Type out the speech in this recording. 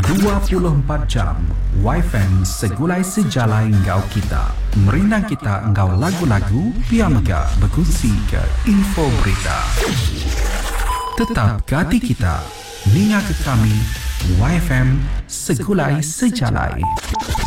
24 jam YFM segulai sejalai engkau kita. Merinang kita engkau lagu-lagu, piamega berkongsi ke info berita. Tetap ke hati kita, ninga ke kami, YFM segulai sejalai.